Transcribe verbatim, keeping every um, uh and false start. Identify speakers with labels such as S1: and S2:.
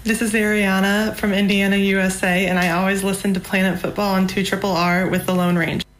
S1: This is Ariana from Indiana, U S A, and I always listen to Planet Football on two R R R with the Lone Ranger.